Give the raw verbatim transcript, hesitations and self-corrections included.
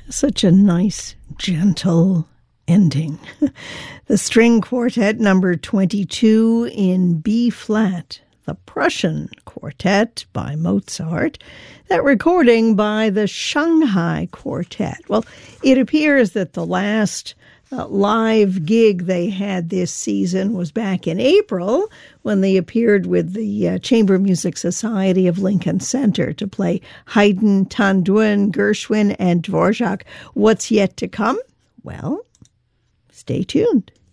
Such a nice, gentle ending. The String Quartet number twenty-two in B-flat, the Prussian Quartet by Mozart, that recording by the Shanghai Quartet. Well, it appears that the last uh, live gig they had this season was back in April when they appeared with the uh, Chamber Music Society of Lincoln Center to play Haydn, Tanduin, Gershwin, and Dvorak. What's yet to come? Well, stay tuned.